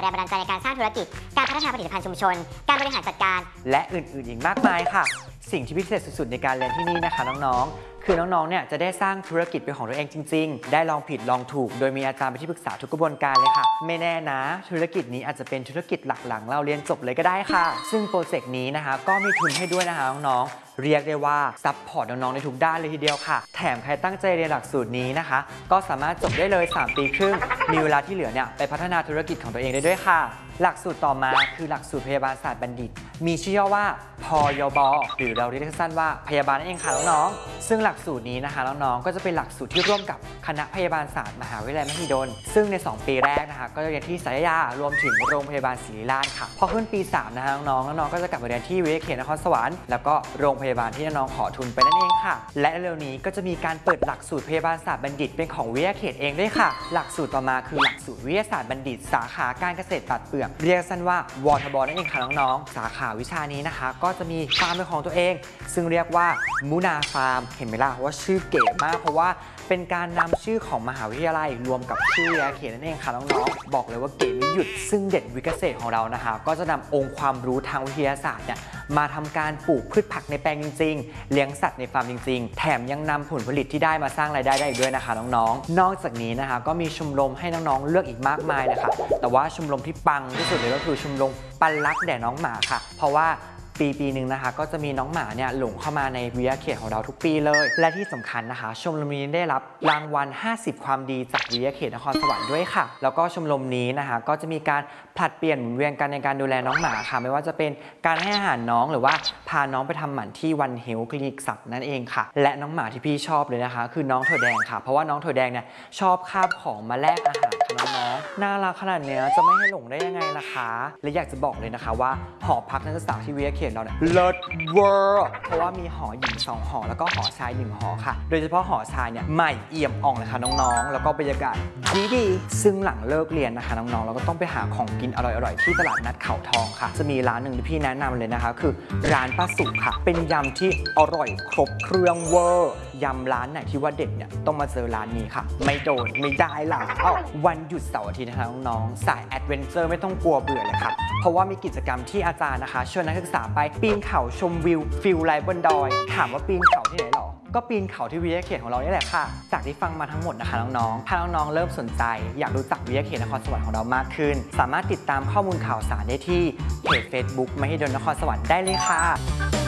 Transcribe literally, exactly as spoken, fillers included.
รงบันดาลใจในการสร้างธุรกิจการพัฒนาผลิตภัณฑ์ชุมชนการบริหารจัดการและอื่นๆอีกมากมายค่ะสิ่งที่พิเศษสุดๆในการเรียนที่นี่นะคะน้องๆคือน้องๆเนี่ยจะได้สร้างธุรกิจเป็นของตัวเองจริงๆได้ลองผิดลองถูกโดยมีอาจารย์เป็นที่ปรึกษาทุกกระบวนการเลยค่ะไม่แน่นะธุรกิจนี้อาจจะเป็นธุรกิจหลักหลังเราเรียนจบเลยก็ได้ค่ะซึ่งโปรเจกต์นี้นะคะก็มีทุนให้ด้วยนะคะน้องๆเรียกได้ว่าซัพพอร์ตน้องๆในทุกด้านเลยทีเดียวค่ะแถมใครตั้งใจเรียนหลักสูตรนี้นะคะก็สามารถจบได้เลยสามปีครึ่งมีเวลาที่เหลือเนี่ยไปพัฒนาธุรกิจของตัวเองได้ด้วยค่ะหลักสูตรต่อมาคือหลักสูตรพยาบาลศาสตร์บัณฑิตมีชื่อย่อว่าพยบหรือเราเรียกสั้นๆว่าพยาบาลนั่นเองค่ะน้องๆซึ่งหลักสูตรนี้นะคะน้องๆก็จะเป็นหลักสูตรที่ร่วมกับคณะพยาบาลศาสตร์มหาวิทยาลัยมหิดลซึ่งในสองปีแรกนะคะก็จะเรียนที่สายยารวมถึงโรงพยาบาลศิริราชค่ะพอขึ้นปีสามนะคะน้องๆน้องๆก็จะกลับมาเรียนที่วิทยาเขตนครสวรรค์แล้วก็โรงพยาบาลที่น้องๆขอทุนไปนั่นเองค่ะและเร็วนี้ก็จะมีการเปิดหลักสูตรพยาบาลศาสตร์บัณฑิตเป็นของวิทยาเขตเองด้วยค่ะหลักสูตรต่อมาคือหลักสูตรวิทยาศาสตร์บัณฑิตสาขาการเกษตรตัดเปลือกเรียกสั้นว่าวทบนั่นเองค่ะน้องๆสาขาวิชานี้นะคะก็จะมีฟาร์มเป็นของตัวเองซึ่งเรียกว่ามูนาฟาร์มเห็นไหมล่ะว่าชื่อเก๋มากเพราะว่าเป็นการนำชื่อของมหาวิทยาลัยรวมกับชื่อวิทยาเขตนั่นเองค่ะน้องๆบอกเลยว่าเก๋ไม่หยุดซึ่งเด็ดวิเกษตรของเรานะคะก็จะนำองค์ความรู้ทางวิทยาศาสตร์เนี่ยมาทำการปลูกพืชผักในแปลงจริงๆเลี้ยงสัตว์ในฟาร์มจริงๆแถมยังนำผลผลิตที่ได้มาสร้างรายได้ได้อีกด้วยนะคะน้องๆนอกจากนี้นะคะก็มีชมรมให้น้องๆเลือกอีกมากมายเลยค่ะแต่ว่าชมรมที่ปังที่สุดเลยก็คือชมรมปันรักแด่น้องหมาค่ะเพราะว่าปีปีหนึ่งนะคะก็จะมีน้องหมาเนี่ยหลงเข้ามาในวิทยาเขตของเราทุกปีเลยและที่สำคัญนะคะชมรมนี้ได้รับรางวัลห้าสิบความดีจากวิทยาเขตนครสวรรค์ด้วยค่ะแล้วก็ชมรมนี้นะคะก็จะมีการผลัดเปลี่ยนหมุนเวียนกันในการดูแลน้องหมาค่ะไม่ว่าจะเป็นการให้อาหารน้องหรือว่าพาน้องไปทำหมันที่วันเฮลคลินิกสัตว์นั่นเองค่ะและน้องหมาที่พี่ชอบเลยนะคะคือน้องถั่วแดงค่ะเพราะว่าน้องถั่วแดงเนี่ยชอบคาบของมาแลกอาหารค่ะน้องๆน่ารักขนาดนี้จะไม่ให้หลงได้ยังไงล่ะคะและอยากจะบอกเลยนะคะว่าหอพักนักศึกษาที่วิทยาเขตเราเนี่ยเลิศเวอร์เพราะว่ามีหอหญิงสองหอแล้วก็หอชายหนึ่งหอค่ะโดยเฉพาะหอชายเนี่ยใหม่เอี่ยมอ่องเลยค่ะน้องๆแล้วก็บรรยากาศดีๆซึ่งหลังเลิกเรียนนะคะน้องๆเราก็ต้องไปหาของกินอร่อยๆที่ตลาดนัดเขาทองค่ะจะมีร้านหนึ่งที่พี่แนะนำเลยนะคะคือร้านป้าสุค่ะเป็นยำที่อร่อยครบเครื่องเวอร์ยำร้านไหนที่ว่าเด็ดเนี่ยต้องมาเจอร้านนี้ค่ะไม่โดนไม่ได้หรอกวันหยุดเสาร์อาทิตย์นะคะน้องๆสายแอดเวนเจอร์ไม่ต้องกลัวเบื่อเลยค่ะเพราะว่ามีกิจกรรมที่อาจารย์นะคะชวนนักศึกษาไปปีนเขาชมวิวฟิลไลฟ์บนดอยถามว่าปีนเขาที่ไหนหรอก็ปีนเขาที่วิทยาเขตของเรานี่แหละค่ะจากที่ฟังมาทั้งหมดนะคะน้องๆถ้าน้องๆเริ่มสนใจอยากรู้จักวิทยาเขตนครสวรรค์ของเรามากขึ้นสามารถติดตามข้อมูลข่าวสารได้ที่เพจ เฟซบุ๊ก มหิดลนครสวรรค์ได้เลยค่ะ